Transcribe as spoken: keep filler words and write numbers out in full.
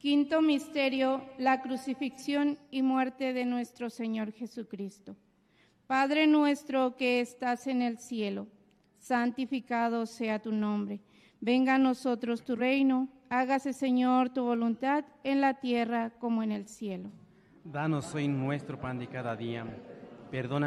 Quinto misterio, la crucifixión y muerte de nuestro Señor Jesucristo. Padre nuestro que estás en el cielo, santificado sea tu nombre. Venga a nosotros tu reino, hágase, Señor, tu voluntad en la tierra como en el cielo. Danos hoy nuestro pan de cada día. Perdona